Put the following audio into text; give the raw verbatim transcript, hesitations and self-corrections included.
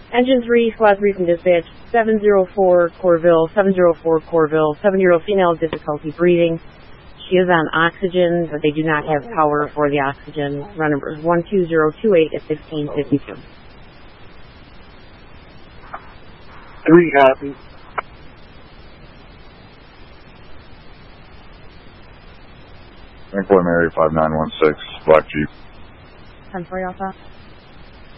Engine three, squad three from dispatch, seven zero four Corville, seven zero four Corville, seven-year-old female, difficulty breathing. She is on oxygen, but they do not have power for the oxygen. Run number is one two zero two eight at sixteen fifty-two. Three copy. Employment area five nine one six, Black Jeep. ten four, Alpha.